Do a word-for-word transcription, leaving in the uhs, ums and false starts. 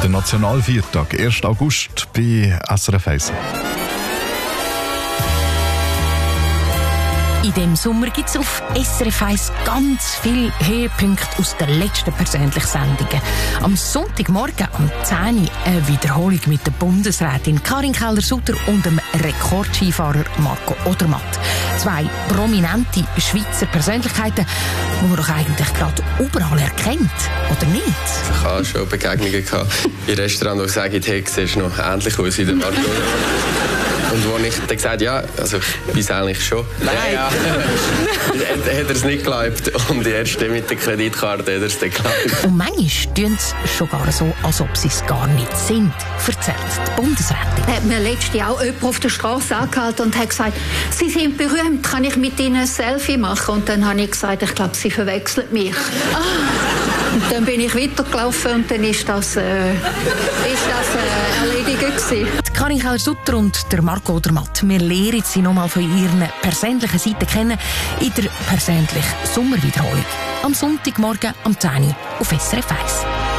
Der Nationalviertag, ersten August bei S R F eins. In diesem Sommer gibt es auf S R F eins ganz viele Höhepunkte aus den letzten persönlichen Sendungen. Am Sonntagmorgen um zehn Uhr eine Wiederholung mit der Bundesrätin Karin Keller-Sutter und dem Rekordskifahrer Marco Odermatt. Zwei prominente Schweizer Persönlichkeiten, die man doch eigentlich gerade überall erkennt, oder nicht? Ich hatte schon Begegnungen gehabt in Restaurants, wo ich sage, hey, siehst noch ähnlich aus wie der Marco. Und wo ich dann gesagt habe, ja, also ich weiß eigentlich schon. Nein! Ja, ja. Hat er es nicht geglaubt. Und erst mit der Kreditkarte hat er es dann geglaubt. Und manchmal tun sie sogar so, als ob sie es gar nicht sind, erzählt die Bundesrätin. Hat mir letztes Jahr auch jemand auf der Straße angehalten und hat gesagt, Sie sind berühmt, kann ich mit Ihnen ein Selfie machen? Und dann habe ich gesagt, ich glaube, Sie verwechseln mich. Ah. Und dann bin ich weitergelaufen und dann ist das, äh, ist das äh, erledigt gewesen. Karin Keller-Sutter und der Marco Odermatt. Wir lernen sie nochmal von ihren persönlichen Seiten kennen in der persönlichen Sommerwiederholung. Am Sonntagmorgen um zehn Uhr auf S R F eins.